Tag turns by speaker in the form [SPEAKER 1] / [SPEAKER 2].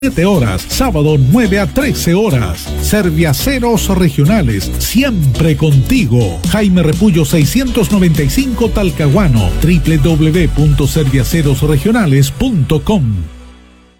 [SPEAKER 1] 7 horas, sábado 9 a 13 horas. Cerviaceros Regionales, siempre contigo. Jaime Repullo 695 Talcahuano, www.cerviacerosregionales.com.